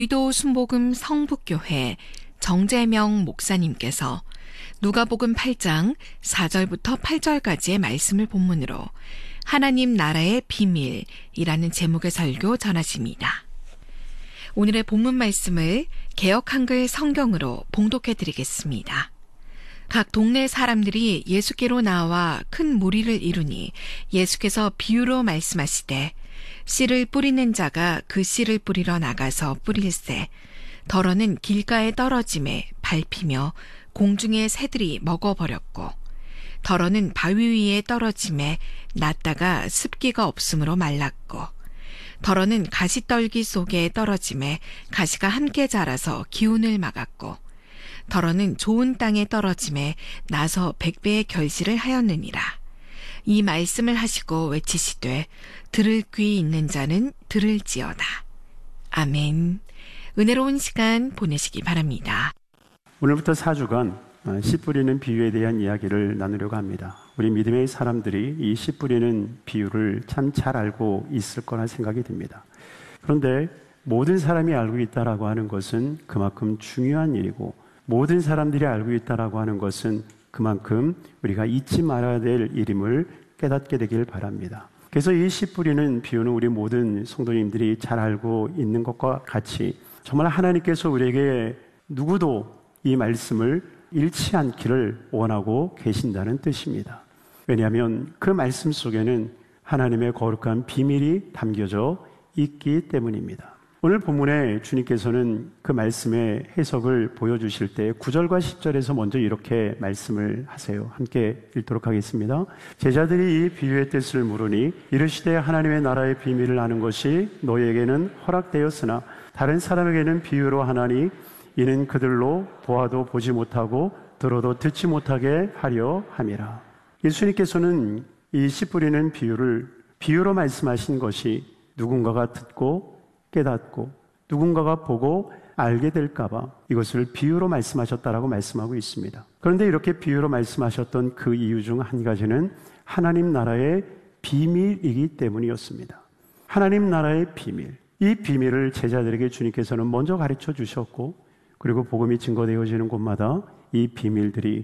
의도 순복음 성북교회 정재명 목사님께서 누가복음 8장 4절부터 8절까지의 말씀을 본문으로 하나님 나라의 비밀이라는 제목의 설교 전하십니다. 오늘의 본문 말씀을 개역 한글 성경으로 봉독해 드리겠습니다. 각 동네 사람들이 예수께로 나와 큰 무리를 이루니 예수께서 비유로 말씀하시되 씨를 뿌리는 자가 그 씨를 뿌리러 나가서 뿌릴새 덜어는 길가에 떨어짐에 밟히며 공중의 새들이 먹어버렸고 덜어는 바위 위에 떨어짐에 났다가 습기가 없으므로 말랐고 덜어는 가시떨기 속에 떨어짐에 가시가 함께 자라서 기운을 막았고 덜어는 좋은 땅에 떨어짐에 나서 100배의 결실을 하였느니라. 이 말씀을 하시고 외치시되 들을 귀 있는 자는 들을지어다. 아멘. 은혜로운 시간 보내시기 바랍니다. 오늘부터 4주간 씨 뿌리는 비유에 대한 이야기를 나누려고 합니다. 우리 믿음의 사람들이 이 씨 뿌리는 비유를 참 잘 알고 있을 거라 생각이 듭니다. 그런데 모든 사람이 알고 있다라고 하는 것은 그만큼 중요한 일이고 모든 사람들이 알고 있다라고 하는 것은 그만큼 우리가 잊지 말아야 될 일임을 깨닫게 되길 바랍니다. 그래서 이 씨 뿌리는 비유는 우리 모든 성도님들이 잘 알고 있는 것과 같이 정말 하나님께서 우리에게 누구도 이 말씀을 잃지 않기를 원하고 계신다는 뜻입니다. 왜냐하면 그 말씀 속에는 하나님의 거룩한 비밀이 담겨져 있기 때문입니다. 오늘 본문에 주님께서는 그 말씀의 해석을 보여주실 때 9절과 10절에서 먼저 이렇게 말씀을 하세요. 함께 읽도록 하겠습니다. 제자들이 이 비유의 뜻을 물으니 이르시되 하나님의 나라의 비밀을 아는 것이 너희에게는 허락되었으나 다른 사람에게는 비유로 하나니 이는 그들로 보아도 보지 못하고 들어도 듣지 못하게 하려 함이라. 예수님께서는 이 씨 뿌리는 비유를 비유로 말씀하신 것이 누군가가 듣고 깨닫고 누군가가 보고 알게 될까봐 이것을 비유로 말씀하셨다라고 말씀하고 있습니다. 그런데 이렇게 비유로 말씀하셨던 그 이유 중 한 가지는 하나님 나라의 비밀이기 때문이었습니다. 하나님 나라의 비밀. 이 비밀을 제자들에게 주님께서는 먼저 가르쳐 주셨고 그리고 복음이 증거되어지는 곳마다 이 비밀들이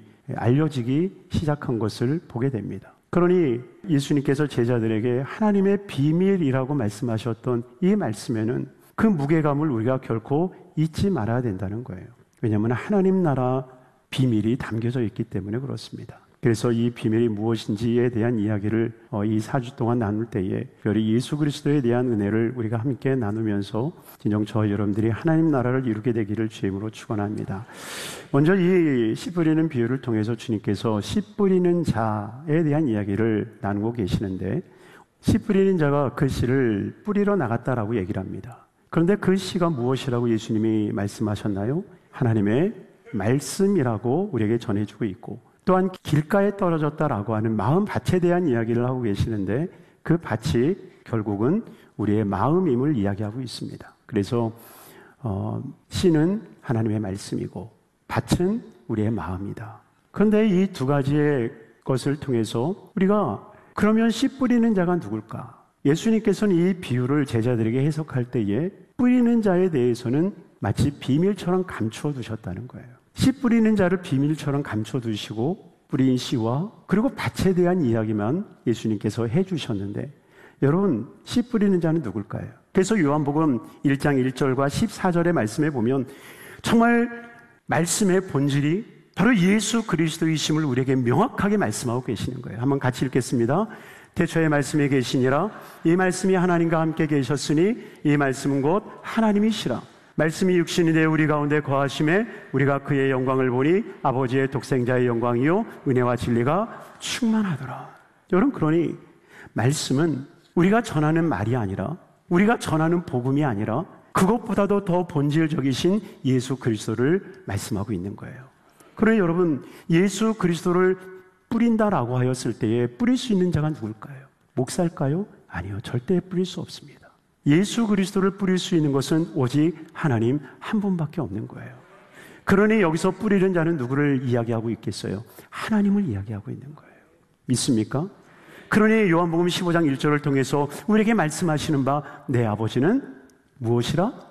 알려지기 시작한 것을 보게 됩니다. 그러니 예수님께서 제자들에게 하나님의 비밀이라고 말씀하셨던 이 말씀에는 그 무게감을 우리가 결코 잊지 말아야 된다는 거예요. 왜냐하면 하나님 나라 비밀이 담겨져 있기 때문에 그렇습니다. 그래서 이 비밀이 무엇인지에 대한 이야기를 이 4주 동안 나눌 때에 특별히 예수 그리스도에 대한 은혜를 우리가 함께 나누면서 진정 저와 여러분들이 하나님 나라를 이루게 되기를 주임으로 축원합니다. 먼저 이 씨 뿌리는 비유를 통해서 주님께서 씨 뿌리는 자에 대한 이야기를 나누고 계시는데 씨 뿌리는 자가 그 씨를 뿌리러 나갔다라고 얘기를 합니다. 그런데 그 씨가 무엇이라고 예수님이 말씀하셨나요? 하나님의 말씀이라고 우리에게 전해주고 있고 또한 길가에 떨어졌다라고 하는 마음밭에 대한 이야기를 하고 계시는데 그 밭이 결국은 우리의 마음임을 이야기하고 있습니다. 그래서 씨는 하나님의 말씀이고 밭은 우리의 마음이다. 그런데 이 두 가지의 것을 통해서 우리가 그러면 씨 뿌리는 자가 누굴까? 예수님께서는 이 비유를 제자들에게 해석할 때에 뿌리는 자에 대해서는 마치 비밀처럼 감추어 두셨다는 거예요. 씨 뿌리는 자를 비밀처럼 감춰두시고 뿌린 씨와 그리고 밭에 대한 이야기만 예수님께서 해주셨는데 여러분 씨 뿌리는 자는 누굴까요? 그래서 요한복음 1장 1절과 14절의 말씀에 보면 정말 말씀의 본질이 바로 예수 그리스도이심을 우리에게 명확하게 말씀하고 계시는 거예요. 한번 같이 읽겠습니다. 태초에 말씀이 계시니라 이 말씀이 하나님과 함께 계셨으니 이 말씀은 곧 하나님이시라. 말씀이 육신이 되어 우리 가운데 거하심에 우리가 그의 영광을 보니 아버지의 독생자의 영광이요 은혜와 진리가 충만하더라. 여러분 그러니 말씀은 우리가 전하는 말이 아니라 우리가 전하는 복음이 아니라 그것보다도 더 본질적이신 예수 그리스도를 말씀하고 있는 거예요. 그러니 여러분 예수 그리스도를 뿌린다라고 하였을 때에 뿌릴 수 있는 자가 누굴까요? 목사일까요? 아니요, 절대 뿌릴 수 없습니다. 예수 그리스도를 뿌릴 수 있는 것은 오직 하나님 한 분밖에 없는 거예요. 그러니 여기서 뿌리는 자는 누구를 이야기하고 있겠어요? 하나님을 이야기하고 있는 거예요. 믿습니까? 그러니 요한복음 15장 1절을 통해서 우리에게 말씀하시는 바 내 아버지는 무엇이라?